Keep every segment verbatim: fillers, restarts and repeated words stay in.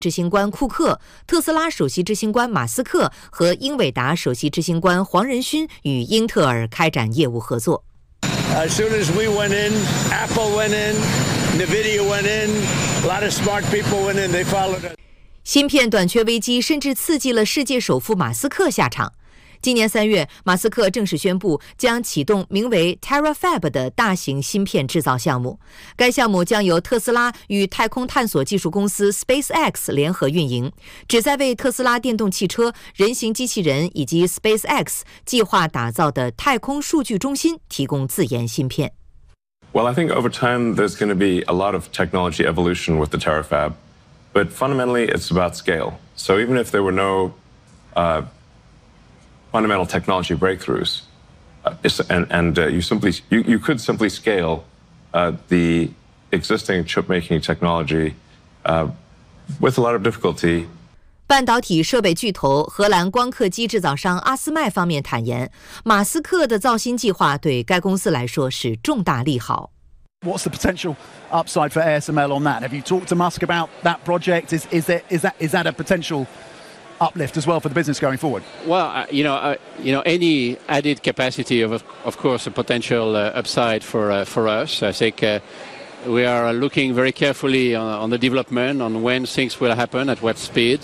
执行官库克、特斯拉首席执行官马斯克和英伟达首席执行官黄仁勋与英特尔开展业务合作。 As soon as we went in, Apple went in, Nvidia went in, a lot of smart people went in, they followed us. 芯片短缺危机甚至刺激了世界首富马斯克下场。今年三月，马斯克正式宣布将启动名为 TerraFab 的大型芯片制造项目。该项目将由特斯拉与太空探索技术公司 SpaceX 联合运营，旨在为特斯拉电动汽车、人形机器人以及 SpaceX 计划打造的太空数据中心提供自研芯片。 Well, I think over time there's going to be a lot of technology evolution with the TerraFab, but fundamentally it's about scale. So even if there were no uh, fundamental technology breakthroughs, uh, and, and uh, you simply you, you could simply scale uh, the existing chip-making technology uh, with a lot of difficulty. 半导体设备巨头荷兰光刻机制造商阿斯麦方面坦言，马斯克的造芯计划对该公司来说是重大利好。 What's the potential upside for A S M L on that? Have you talked to Musk about that project? Is is there is that is that a potential uplift as well for the business going forward? Well, uh, you know, uh, you know, any added capacity of, of course, a potential uh, upside for uh, for us. I think uh, we are looking very carefully on, on the development, on when things will happen, at what speed.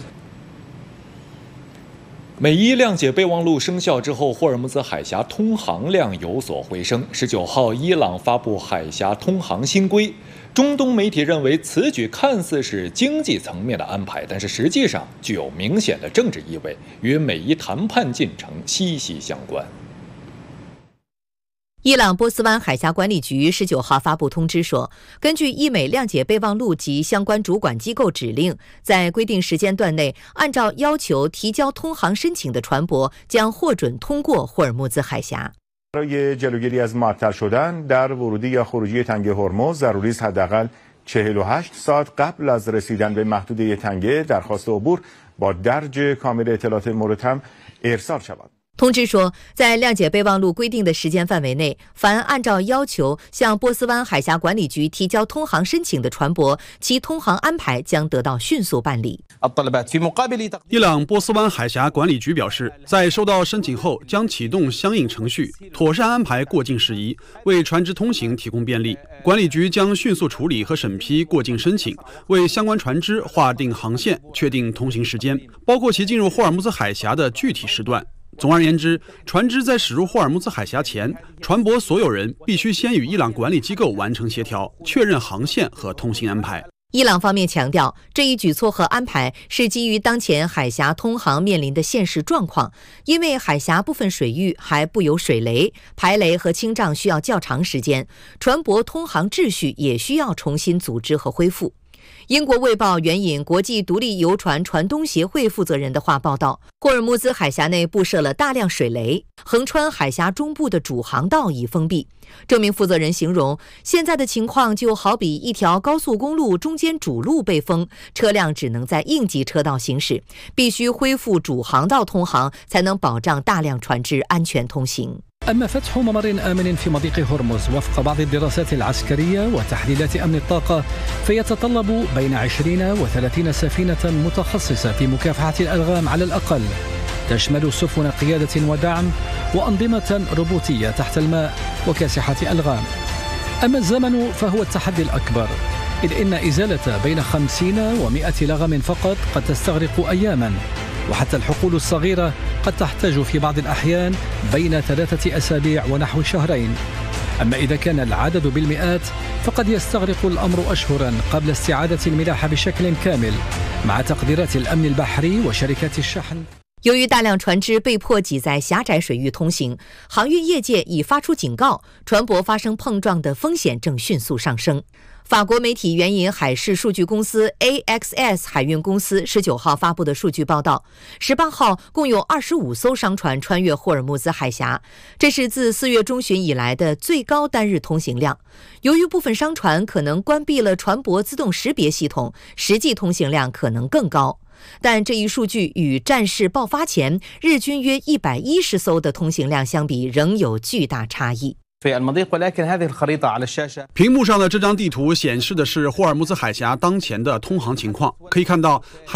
美伊谅解备忘录生效之后，霍尔木兹海峡通航量有所回升。十九号，伊朗发布海峡通航新规。中东媒体认为，此举看似是经济层面的安排，但是实际上具有明显的政治意味，与美伊谈判进程息息相关。 伊朗波斯湾海峡管理局十九号发布通知说，根据伊美谅解备忘录及相关主管机构指令，在规定时间段内，按照要求提交通航申请的船舶将获准通过霍尔木兹海峡。 برای جلوگیری از معطل شدن در ورودی یا خروجی تنگه هرمز ضروری است حداقل چهل و هشت ساعت قبل از رسیدن به محدوده تنگه درخواست عبور با درج کامل اطلاعات مورد هم ارسال شود。 通知说，在谅解备忘录规定的时间范围内，凡按照要求向波斯湾海峡管理局提交通航申请的船舶，其通航安排将得到迅速办理。 伊朗波斯湾海峡管理局表示，在收到申请后，将启动相应程序，妥善安排过境事宜，为船只通行提供便利。管理局将迅速处理和审批过境申请，为相关船只划定航线，确定通行时间，包括其进入霍尔木兹海峡的具体时段。总而言之，船只在驶入霍尔木兹海峡前，船舶所有人必须先与伊朗管理机构完成协调，确认航线和通行安排。 伊朗方面强调，这一举措和安排是基于当前海峡通航面临的现实状况，因为海峡部分水域还布有水雷、排雷和清障需要较长时间，船舶通航秩序也需要重新组织和恢复。英国《卫报》援引国际独立游船船东协会负责人的话报道，霍尔木兹海峡内布设了大量水雷，横穿海峡中部的主航道已封闭。这名负责人形容，现在的情况就好比一条高速公路中间主路被封，车辆只能在应急车道行驶，必须恢复主航道通航，才能保障大量船只安全通行。 أما فتح ممر آمن في مضيق هرمز وفق بعض الدراسات العسكرية وتحليلات أمن الطاقة فيتطلب بين عشرين وثلاثين سفينة متخصصة في مكافحة الألغام على الأقل، تشمل سفن قيادة ودعم وأنظمة روبوتية تحت الماء وكاسحة ألغام. أما الزمن فهو التحدي الأكبر، إذ إن إزالة بين خمسين ومئة لغم فقط قد تستغرق أياماً، وحتى الحقول الصغيرة قد تحتاج في بعض الأحيان بين ثلاثة أسابيع ونحو شهرين. أما إذا كان العدد بالمئات فقد يستغرق الأمر أشهراً قبل استعادة الملاحة بشكل كامل مع تقديرات الأمن البحري وشركات الشحن。 由于大量船只被迫挤在狭窄水域通行，航运业界已发出警告，船舶发生碰撞的风险正迅速上升。法国媒体援引海事数据公司 A X S 海运公司十九号发布的数据报道，十八号共有二十五艘商船穿越霍尔木兹海峡，这是自四月中旬以来的最高单日通行量。由于部分商船可能关闭了船舶自动识别系统，实际通行量可能更高。但这一数据与战事爆发前日均约一百一十艘的通行量相比，仍有巨大差异。 屏幕上的这张地图显示的是霍尔木兹海峡当前的通航情况，可以看到海